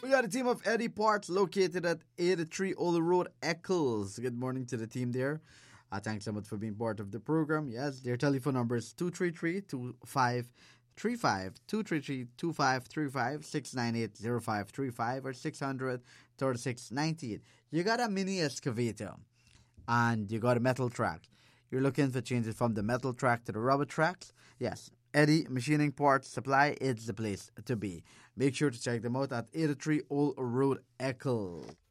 We got a team of Eddie Parts located at 83 Old Road, Eccles. Good morning to the team there. Thanks so much for being part of the program. Yes, their telephone number is 233-2535, 233-2535, 698-0535, or 600-3698. You got a mini excavator and you got a metal track. You're looking for changes from the metal track to the rubber tracks? Yes, Eddie Machining Parts Supply is the place to be. Make sure to check them out at 83 Old Road, Eccles.